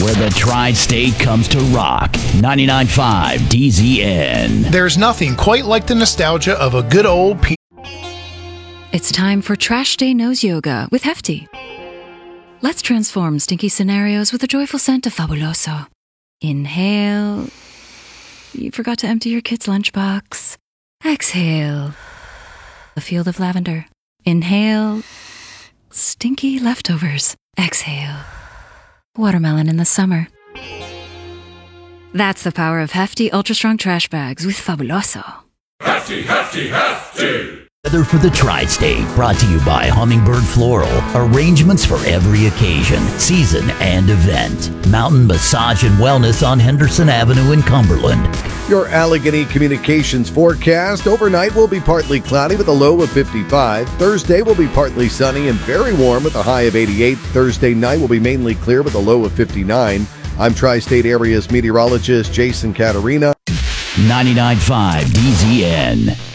where the Tri-State comes to rock. 99.5 DZN. There's nothing quite like the nostalgia of a good old It's time for Trash Day Nose Yoga with Hefty. Let's transform stinky scenarios with a joyful scent of Fabuloso. Inhale. You forgot to empty your kid's lunchbox. Exhale. A field of lavender. Inhale. Stinky leftovers. Exhale. Watermelon in the summer. That's the power of Hefty Ultra Strong Trash Bags with Fabuloso. Hefty, hefty, hefty! Weather for the Tri-State, brought to you by Hummingbird Floral. Arrangements for every occasion, season, and event. Mountain Massage and Wellness on Henderson Avenue in Cumberland. Your Allegheny Communications forecast. Overnight will be partly cloudy with a low of 55. Thursday will be partly sunny and very warm with a high of 88. Thursday night will be mainly clear with a low of 59. I'm Tri-State Area's meteorologist Jason Caterina. 99.5 DZN.